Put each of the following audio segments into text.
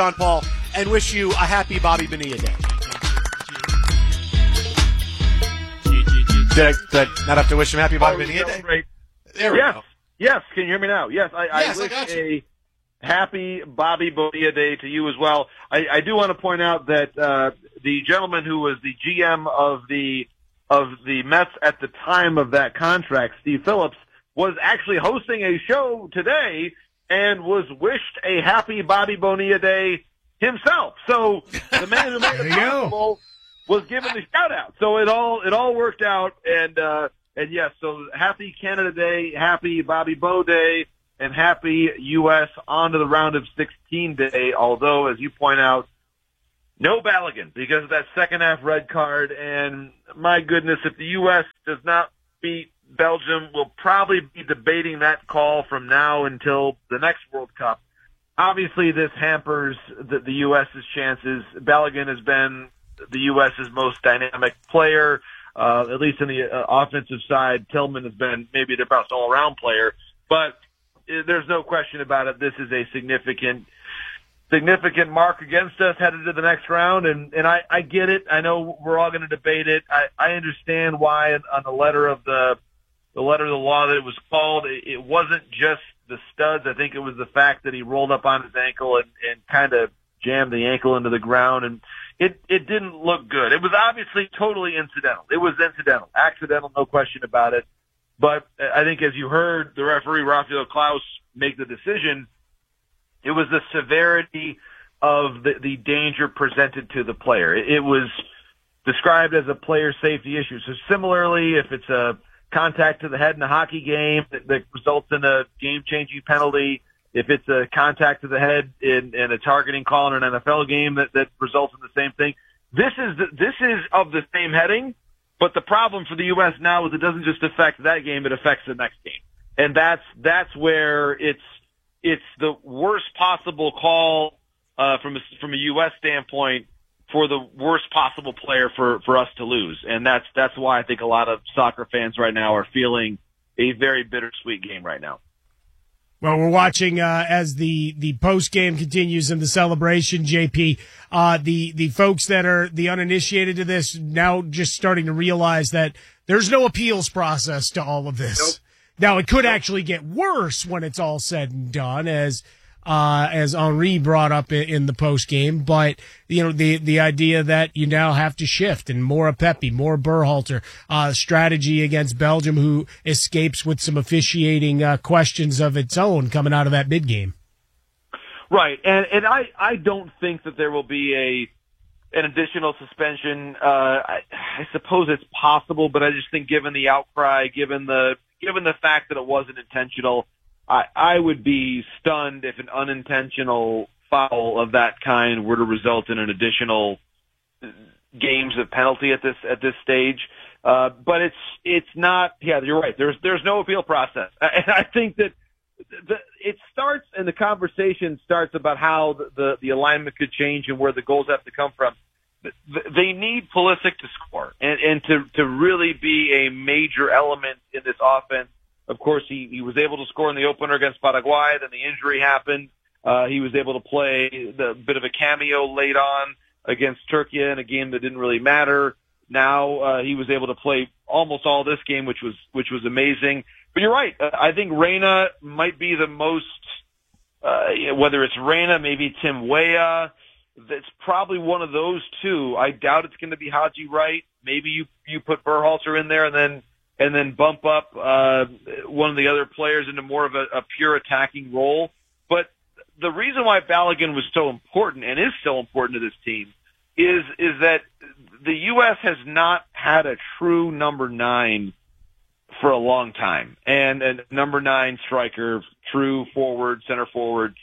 John Paul, and wish you a happy Bobby Bonilla Day. Did I not have to wish him happy Bobby Bonilla Day? Right. There we go. Yes, can you hear me now? Yes, I wish a happy Bobby Bonilla Day to you as well. I do want to point out that the gentleman who was the GM of the Mets at the time of that contract, Steve Phillips, was actually hosting a show today and was wished a happy Bobby Bonilla Day himself. So the man who made it possible was given the shout out. So it all worked out, and yes, so happy Canada Day, happy Bobby Bo Day, and happy U.S. on to the round of 16 Day. Although, as you point out, no Balogun because of that second half red card. And my goodness, if the U.S. does not beat Belgium, we'll probably be debating that call from now until the next World Cup. Obviously, this hampers the U.S.'s chances. Balogun has been the U.S.'s most dynamic player, at least in the offensive side. Tillman has been maybe their best all-around player, but there's no question about it. This is a significant mark against us headed to the next round, and I get it. I know we're all going to debate it. I understand why on the letter of the law that it was called. It wasn't just the studs. I think it was the fact that he rolled up on his ankle and kind of jammed the ankle into the ground, and it didn't look good. It was obviously totally incidental. It was incidental, accidental, no question about it. But I think as you heard the referee, Rafael Klaus, make the decision, it was the severity of the danger presented to the player. It was described as a player safety issue. So similarly, if it's a contact to the head in a hockey game that results in a game-changing penalty, if it's a contact to the head in a targeting call in an NFL game that results in the same thing, this is of the same heading. But the problem for the U.S. now is it doesn't just affect that game; it affects the next game, and that's where it's the worst possible call from a U.S. standpoint for the worst possible player for us to lose, and that's why I think a lot of soccer fans right now are feeling a very bittersweet game right now. Well, we're watching as the post game continues and the celebration, JP. The folks that are the uninitiated to this now just starting to realize that there's no appeals process to all of this. Nope. Now, it could actually get worse when it's all said and done, as Henri brought up in the post game. But the idea that you now have to shift and more Pepe, more Berhalter, strategy against Belgium, who escapes with some officiating questions of its own coming out of that mid game. Right, and I don't think that there will be an additional suspension. I suppose it's possible, but I just think given the outcry, given the fact that it wasn't intentional, I would be stunned if an unintentional foul of that kind were to result in an additional games of penalty at this stage. But it's not. Yeah, you're right. There's no appeal process, and I think that it starts and the conversation starts about how the alignment could change and where the goals have to come from. They need Pulisic to score and to really be a major element in this offense. Of course, he was able to score in the opener against Paraguay. Then the injury happened. He was able to play the bit of a cameo late on against Turkey in a game that didn't really matter. Now he was able to play almost all this game, which was amazing. But you're right. I think Reyna might be the most, whether it's Reyna, maybe Tim Weah. That's probably one of those two. I doubt it's going to be Haji Wright. Maybe you put Berhalter in there and then bump up one of the other players into more of a pure attacking role. But the reason why Balogun was so important and is so important to this team is that the U.S. has not had a true number 9 for a long time, and a number 9 striker, true forward, center forward.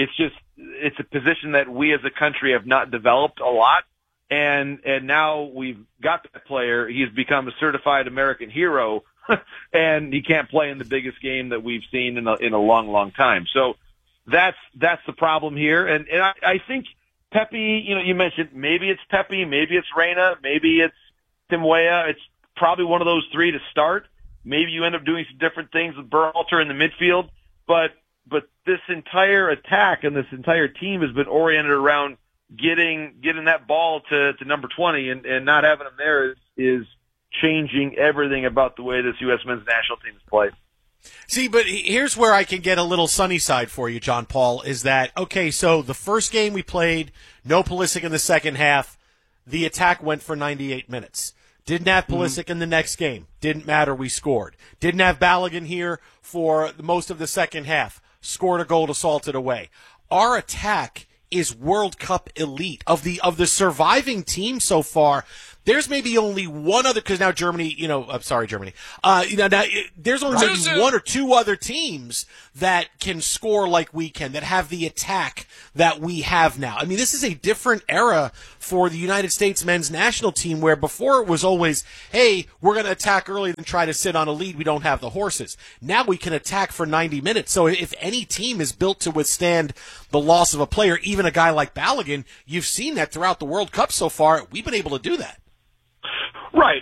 It's a position that we as a country have not developed a lot. And now we've got that player. He's become a certified American hero, and he can't play in the biggest game that we've seen in a long, long time. So that's the problem here. And I think Pepe, you mentioned maybe it's Pepe, maybe it's Reyna, maybe it's Tim Weah. It's probably one of those three to start. Maybe you end up doing some different things with Berhalter in the midfield. But this entire attack and this entire team has been oriented around getting that ball to number 20 and not having him there is changing everything about the way this U.S. men's national team is played. See, but here's where I can get a little sunny side for you, John Paul, is that, okay, so the first game we played, no Pulisic in the second half, the attack went for 98 minutes. Didn't have Pulisic in the next game. Didn't matter, we scored. Didn't have Balogun here for most of the second half. Scored a goal to salt it away. Our attack is World Cup elite. Of the surviving team so far, there's maybe only one other, because now Germany, I'm sorry, Germany. There's only maybe one or two other teams that can score like we can, that have the attack that we have now. I mean, this is a different era for the United States men's national team, where before it was always, hey, we're going to attack early and try to sit on a lead. We don't have the horses. Now we can attack for 90 minutes. So if any team is built to withstand the loss of a player, even a guy like Balogun, you've seen that throughout the World Cup so far. We've been able to do that. Right.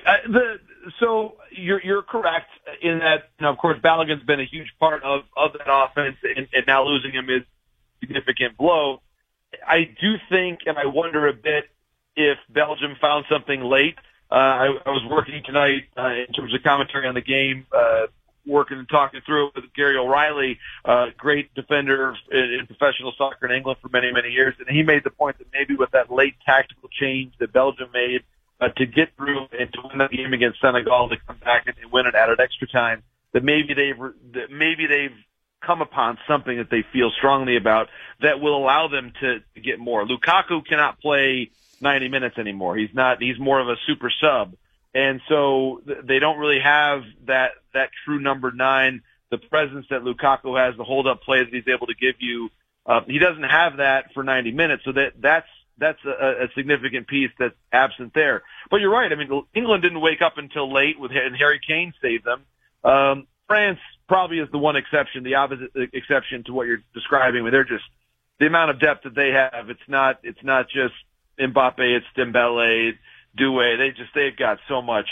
So you're correct in that, of course, Balogun's been a huge part of that offense, and now losing him is a significant blow. I do think, and I wonder a bit, if Belgium found something late. I was working tonight in terms of commentary on the game, working and talking through it with Gary O'Reilly, great defender in professional soccer in England for many, many years, and he made the point that maybe with that late tactical change that Belgium made, to get through and to win the game against Senegal, to come back and win it at an extra time, that maybe they've come upon something that they feel strongly about that will allow them to get more. Lukaku cannot play 90 minutes anymore. He's more of a super sub. And so they don't really have that true number 9, the presence that Lukaku has, the hold up play that he's able to give you. He doesn't have that for 90 minutes. So that's a significant piece that's absent there. But you're right. I mean, England didn't wake up until late, and Harry Kane saved them. France probably is the one exception, the opposite exception to what you're describing. I mean, they're just the amount of depth that they have. It's not just Mbappe, it's Dembele, Doué. They've got so much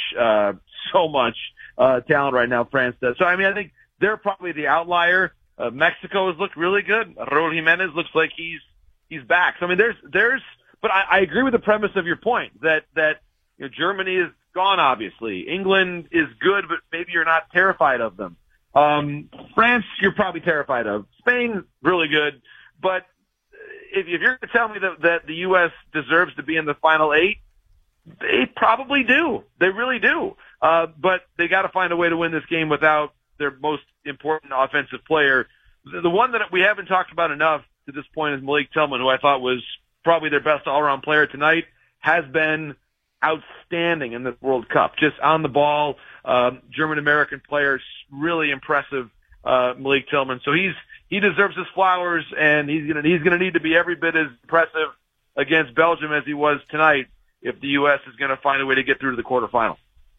talent right now. France does. So I mean, I think they're probably the outlier. Mexico has looked really good. Raul Jimenez looks like he's back. So I mean, but I agree with the premise of your point that Germany is gone, obviously. England is good, but maybe you're not terrified of them. France, you're probably terrified of. Spain, really good. But if you're going to tell me that the U.S. deserves to be in the final 8, they probably do. They really do. But they got to find a way to win this game without their most important offensive player. The one that we haven't talked about enough to this point is Malik Tillman, who I thought was probably their best all-around player tonight, has been outstanding in this World Cup. Just on the ball, German-American players, really impressive, Malik Tillman. So he deserves his flowers, and he's gonna need to be every bit as impressive against Belgium as he was tonight if the U.S. is going to find a way to get through to the quarterfinals.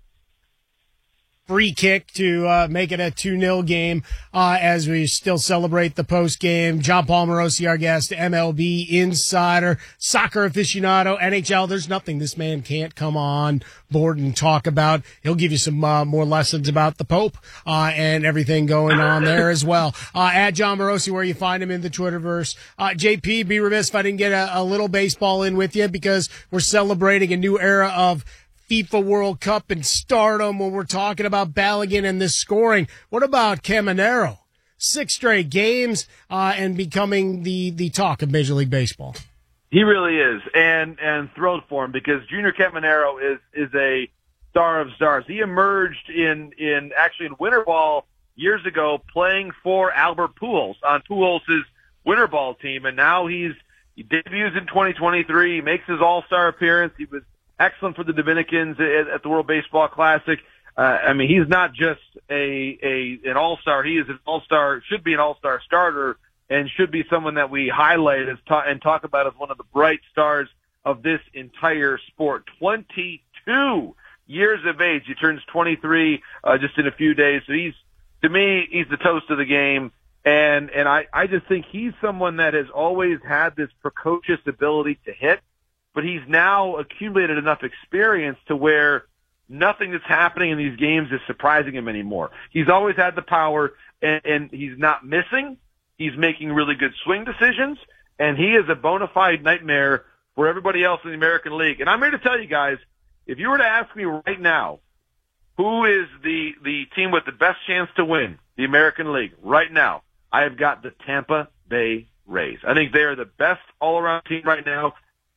Free kick to make it a 2-0 game as we still celebrate the post game. John Paul Morosi, our guest, MLB insider, soccer aficionado, NHL. There's nothing this man can't come on board and talk about. He'll give you some more lessons about the Pope and everything going on there as well. At John Morosi, where you find him in the Twitterverse. JP, be remiss if I didn't get a little baseball in with you, because we're celebrating a new era of FIFA World Cup and stardom when we're talking about Balogun and this scoring. What about Caminero? 6 straight games and becoming the talk of Major League Baseball. He really is, and thrilled for him, because Junior Caminero is a star of stars. He emerged in winter ball years ago, playing for Albert Pujols on Pujols' winter ball team, and now he debuts in 2023. He makes his All-Star appearance. He was excellent for the Dominicans at the World Baseball Classic. I mean, he's not just an all-star. He is an all-star, should be an all-star starter, and should be someone that we highlight and talk about as one of the bright stars of this entire sport. 22 years of age. He turns 23 just in a few days. So to me, he's the toast of the game. And I just think he's someone that has always had this precocious ability to hit, but he's now accumulated enough experience to where nothing that's happening in these games is surprising him anymore. He's always had the power, and he's not missing. He's making really good swing decisions, and he is a bona fide nightmare for everybody else in the American League. And I'm here to tell you guys, if you were to ask me right now, who is the team with the best chance to win the American League right now, I have got the Tampa Bay Rays. I think they are the best all-around team right now.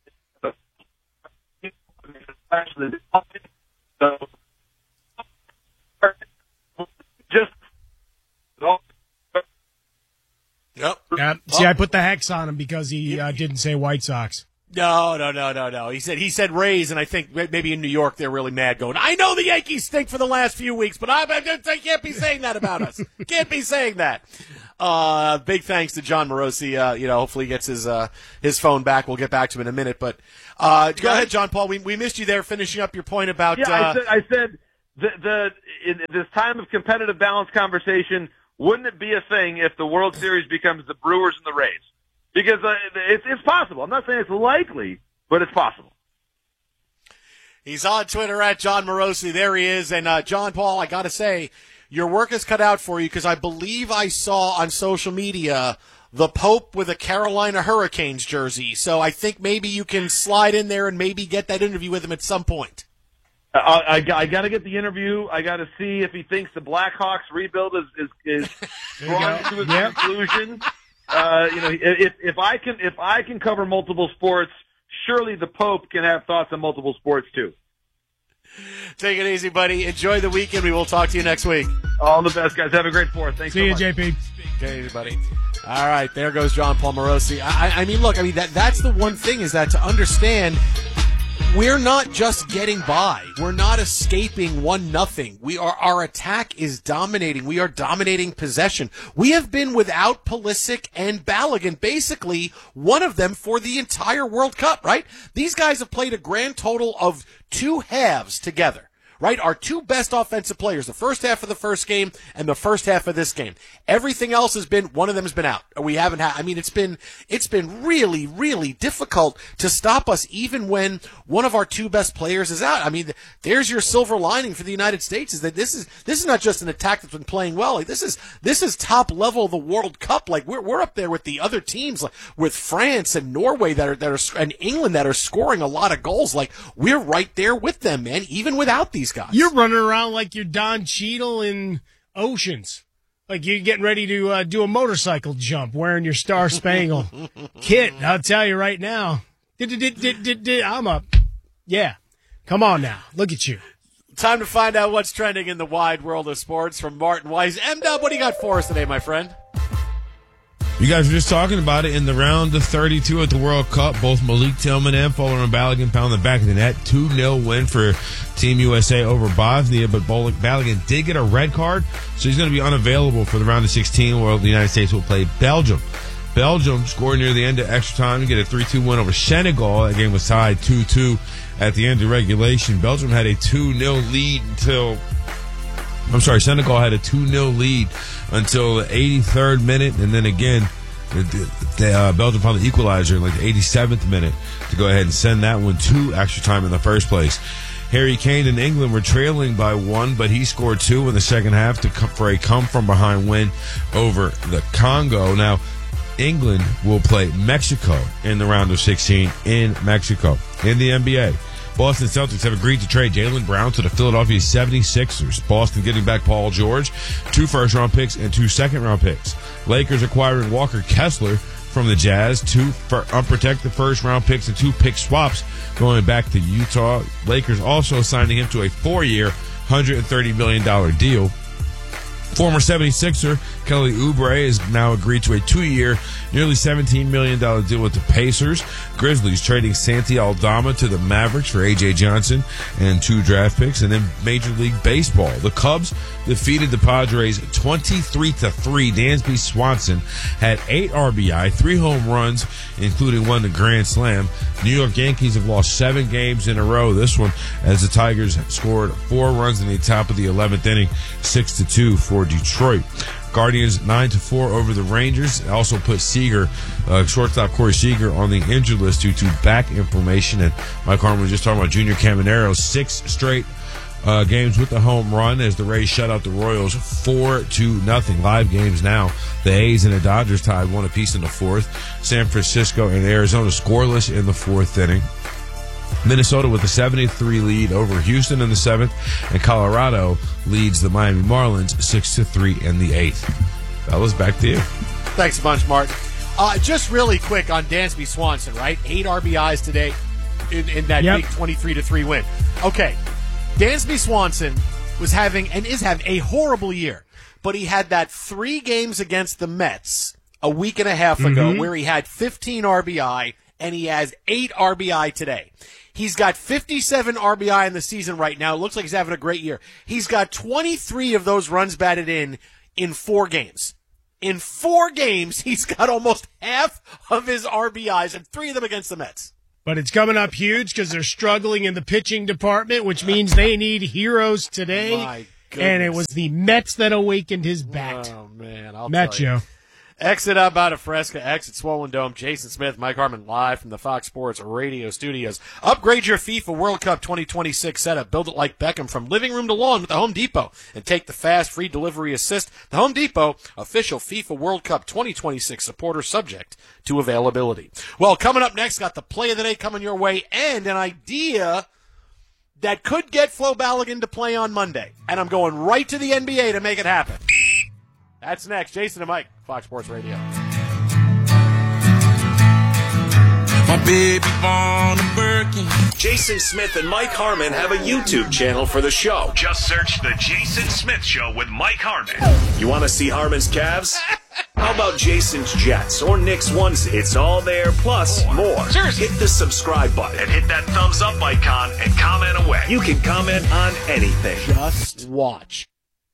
So, just Yep. See, I put the hex on him because he didn't say White Sox. No. He said Rays, and I think maybe in New York they're really mad going, I know the Yankees stink for the last few weeks, but I can't be saying that about us. Can't be saying that. Big thanks to John Morosi. Hopefully he gets his phone back. We'll get back to him in a minute. But go ahead, John Paul. We missed you there finishing up your point about... Yeah, I said in this time of competitive balance conversation, wouldn't it be a thing if the World Series becomes the Brewers and the Rays? Because it's possible. I'm not saying it's likely, but it's possible. He's on Twitter at John Morosi. There he is. And John Paul, I got to say, your work is cut out for you because I believe I saw on social media the Pope with a Carolina Hurricanes jersey. So I think maybe you can slide in there and maybe get that interview with him at some point. I got to get the interview. I got to see if he thinks the Blackhawks rebuild is drawing to his conclusion. If I can cover multiple sports, surely the Pope can have thoughts on multiple sports too. Take it easy, buddy. Enjoy the weekend. We will talk to you next week. All the best, guys. Have a great Fourth. Thanks so much. See you, JP. Take it easy, buddy. All right, there goes John Paul Morosi. That's the one thing is that to understand, we're not just getting by. We're not escaping 1-0. Our attack is dominating. We are dominating possession. We have been without Pulisic and Balogun, basically one of them for the entire World Cup, right? These guys have played a grand total of 2 halves together. Right? Our 2 best offensive players, the first half of the first game and the first half of this game. Everything else has been, one of them has been out. We haven't had, it's been really, really difficult to stop us even when one of our 2 best players is out. There's your silver lining for the United States is that this is not just an attack that's been playing well. Like this is top level of the World Cup. Like we're up there with the other teams, like with France and Norway that are and England that are scoring a lot of goals. Like we're right there with them, man, even without these guys. You're running around like you're Don Cheadle in Oceans. Like you're getting ready to do a motorcycle jump wearing your Star Spangled kit. I'll tell you right now. I'm up. Yeah. Come on now. Look at you. Time to find out what's trending in the wide world of sports from Martin Weiss. M-Dub, what do you got for us today, my friend? You guys were just talking about it in the round of 32 at the World Cup. Both Malik Tillman and Fuller Balogun pound the back of the net. 2-0 win for Team USA over Bosnia, but Balogun did get a red card, so he's going to be unavailable for the round of 16 where the United States will play Belgium. Belgium scored near the end of extra time to get a 3-2 win over Senegal. That game was tied 2-2 at the end of regulation. Belgium had a 2-0 lead Senegal had a 2-0 lead until the 83rd minute, and then again, Belgium found the equalizer in like the 87th minute to go ahead and send that one to extra time in the first place. Harry Kane and England were trailing by 1, but he scored 2 in the second half for a come-from-behind win over the Congo. Now, England will play Mexico in the round of 16 in Mexico. In the NBA, Boston Celtics have agreed to trade Jaylen Brown to the Philadelphia 76ers. Boston getting back Paul George, 2 first-round picks and 2 second-round picks. Lakers acquiring Walker Kessler from the Jazz, 2 unprotected first-round picks and 2 pick swaps going back to Utah. Lakers also signing him to a 4-year, $130 million deal. Former 76er Kelly Oubre has now agreed to a 2-year, nearly $17 million deal with the Pacers. Grizzlies trading Santi Aldama to the Mavericks for A.J. Johnson and 2 draft picks. And then Major League Baseball. The Cubs defeated the Padres 23-3. Dansby Swanson had 8 RBI, 3 home runs, including 1 to Grand Slam. New York Yankees have lost 7 games in a row. This one as the Tigers scored 4 runs in the top of the 11th inning, 6-2 for Detroit. Guardians 9-4 over the Rangers. Also put Seager, shortstop Corey Seager, on the injured list due to back inflammation. And Mike Harmon was just talking about Junior Caminero, 6 straight games with the home run as the Rays shut out the Royals 4-0. Live games now. The A's and the Dodgers tied 1 apiece in the fourth. San Francisco and Arizona scoreless in the fourth inning. Minnesota with a 7-3 lead over Houston in the seventh, and Colorado leads the Miami Marlins 6-3 in the eighth. Fellas, back to you. Thanks a bunch, Martin. Just really quick on Dansby Swanson, right? 8 RBIs today in that big 23-3 win. Okay, Dansby Swanson was having and is having a horrible year, but he had that 3 games against the Mets a week and a half ago where he had 15 RBI, and he has 8 RBI today. He's got 57 RBI in the season right now. It looks like he's having a great year. He's got 23 of those runs batted in 4 games. In 4 games, he's got almost half of his RBIs, and 3 of them against the Mets. But it's coming up huge because they're struggling in the pitching department, which means they need heroes today. My goodness. And it was the Mets that awakened his bat. Oh, man. I'll Met tell you. Joe. Exit up out of Fresca, exit Swollen Dome. Jason Smith, Mike Harmon live from the Fox Sports Radio studios. Upgrade your FIFA World Cup 2026 setup. Build it like Beckham from living room to lawn with the Home Depot. And take the fast, free delivery assist. The Home Depot, official FIFA World Cup 2026 supporter, subject to availability. Well, coming up next, got the play of the day coming your way and an idea that could get Flo Balogun to play on Monday. And I'm going right to the NBA to make it happen. That's next. Jason and Mike, Fox Sports Radio. My baby born a Birkin. Jason Smith and Mike Harmon have a YouTube channel for the show. Just search The Jason Smith Show with Mike Harmon. You want to see Harmon's Cavs? How about Jason's Jets or Knicks ones? It's all there, plus more. Seriously. Hit the subscribe button And hit that thumbs up icon and comment away. You can comment on anything. Just watch.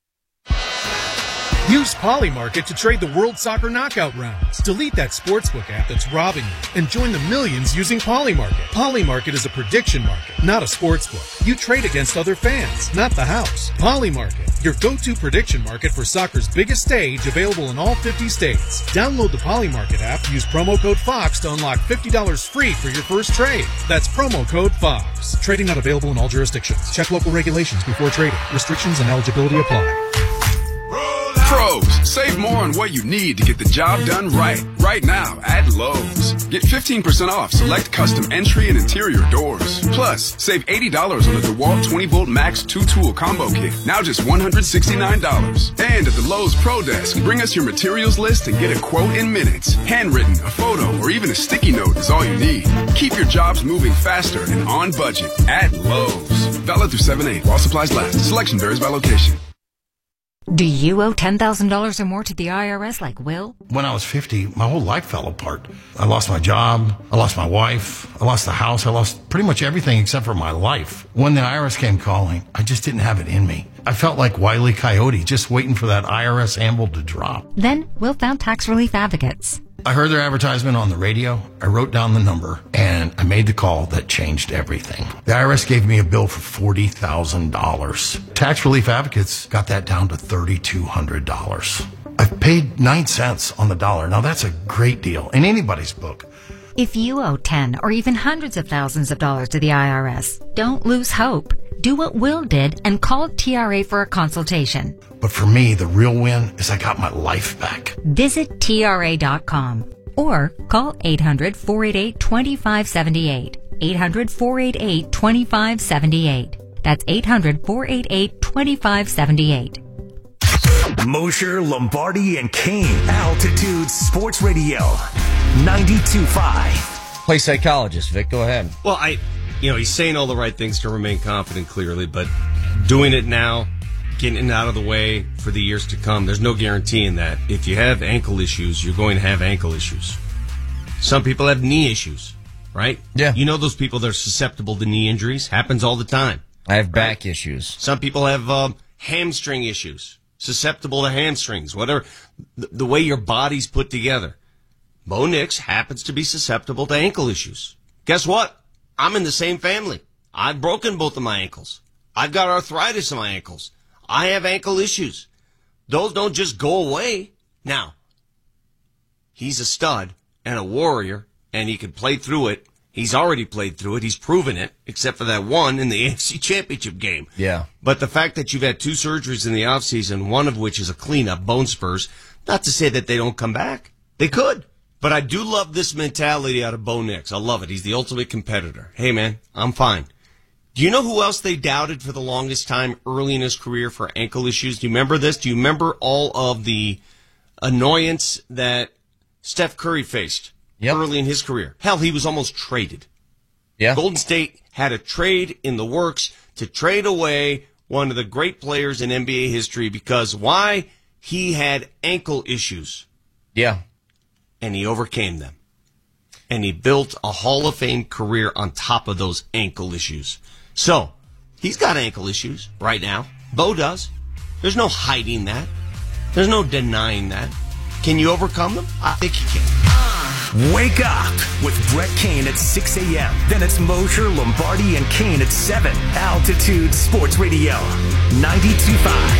Use Polymarket to trade the World Soccer Knockout rounds. Delete that sportsbook app that's robbing you and join the millions using Polymarket. Polymarket is a prediction market, not a sportsbook. You trade against other fans, not the house. Polymarket, your go-to prediction market for soccer's biggest stage, available in all 50 states. Download the Polymarket app, use promo code FOX to unlock $50 free for your first trade. That's promo code FOX. Trading not available in all jurisdictions. Check local regulations before trading. Restrictions and eligibility apply. Pros, save more on what you need to get the job done right. Right now at Lowe's. Get 15% off select custom entry and interior doors. Plus, save $80 on the DeWalt 20-volt Max 2-tool combo kit. Now just $169. And at the Lowe's Pro Desk, bring us your materials list and get a quote in minutes. Handwritten, a photo, or even a sticky note is all you need. Keep your jobs moving faster and on budget at Lowe's. Valid through 7/8 while supplies last. Selection varies by location. Do you owe $10,000 or more to the IRS like Will? When I was 50, my whole life fell apart. I lost my job. I lost my wife. I lost the house. I lost pretty much everything except for my life. When the IRS came calling, I just didn't have it in me. I felt like Wile E. Coyote, just waiting for that IRS anvil to drop. Then Will found Tax Relief Advocates. I heard their advertisement on the radio. I wrote down the number, and I made the call that changed everything. The IRS gave me a bill for $40,000. Tax Relief Advocates got that down to $3,200. I've paid 9 cents on the dollar. Now, that's a great deal in anybody's book. If you owe 10 or even hundreds of thousands of dollars to the IRS, don't lose hope. Do what Will did and call TRA for a consultation. But for me, the real win is I got my life back. Visit TRA.com or call 800-488-2578. 800-488-2578. That's 800-488-2578. Mosher, Lombardi, and Kane. Altitude Sports Radio. 92.5. Play psychologist, Vic. Go ahead. Well, he's saying all the right things to remain confident, clearly, but doing it now, getting it out of the way for the years to come, there's no guarantee in that. If you have ankle issues, you're going to have ankle issues. Some people have knee issues, right? Yeah. You know those people that are susceptible to knee injuries? Happens all the time. I have back issues. Some people have hamstring issues, susceptible to hamstrings, whatever. The way your body's put together. Bo Nix happens to be susceptible to ankle issues. Guess what? I'm in the same family. I've broken both of my ankles. I've got arthritis in my ankles. I have ankle issues. Those don't just go away. Now, he's a stud and a warrior, and he can play through it He's already played through it. He's proven it, except for that one in the AFC Championship game. Yeah. But the fact that you've had 2 surgeries in the offseason, one of which is a cleanup, bone spurs, not to say that they don't come back. They could. But I do love this mentality out of Bo Nix. I love it. He's the ultimate competitor. Hey, man, I'm fine. Do you know who else they doubted for the longest time early in his career for ankle issues? Do you remember this? Do you remember all of the annoyance that Steph Curry faced early in his career? Hell, he was almost traded. Yeah. Golden State had a trade in the works to trade away one of the great players in NBA history because why? He had ankle issues. Yeah. And he overcame them. And he built a Hall of Fame career on top of those ankle issues. So, he's got ankle issues right now. Bo does. There's no hiding that. There's no denying that. Can you overcome them? I think you can. Wake up with Brett Kane at 6 a.m. Then it's Mosher, Lombardi, and Kane at 7. Altitude Sports Radio, 92.5.